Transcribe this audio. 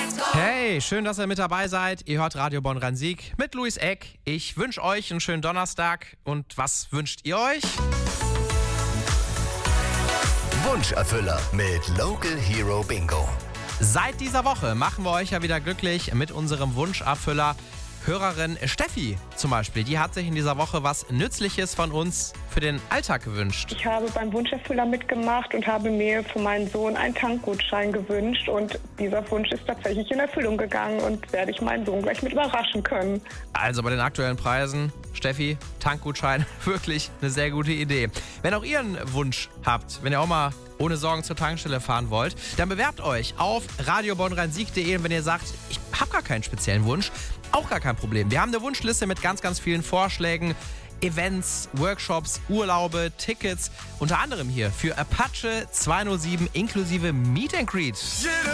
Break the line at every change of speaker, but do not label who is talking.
Hey, schön, dass ihr mit dabei seid. Ihr hört Radio Bonn-Rhein-Sieg mit Luis Eck. Ich wünsche euch einen schönen Donnerstag. Und was wünscht ihr euch?
Wunscherfüller mit Local Hero Bingo.
Seit dieser Woche machen wir euch ja wieder glücklich mit unserem Wunscherfüller. Hörerin Steffi zum Beispiel, die hat sich in dieser Woche was Nützliches von uns für den Alltag gewünscht.
Ich habe beim Wunscherfüller mitgemacht und habe mir für meinen Sohn einen Tankgutschein gewünscht. Und dieser Wunsch ist tatsächlich in Erfüllung gegangen und werde ich meinen Sohn gleich mit überraschen können.
Also bei den aktuellen Preisen, Steffi, Tankgutschein, wirklich eine sehr gute Idee. Wenn auch ihr einen Wunsch habt, wenn ihr auch mal ohne Sorgen zur Tankstelle fahren wollt, dann bewerbt euch auf radiobonnrhein-sieg.de. Und wenn ihr sagt, ich habe gar keinen speziellen Wunsch, auch gar kein Problem. Wir haben eine Wunschliste mit ganz, ganz vielen Vorschlägen, Events, Workshops, Urlaube, Tickets. Unter anderem hier für Apache 207 inklusive Meet and Greet.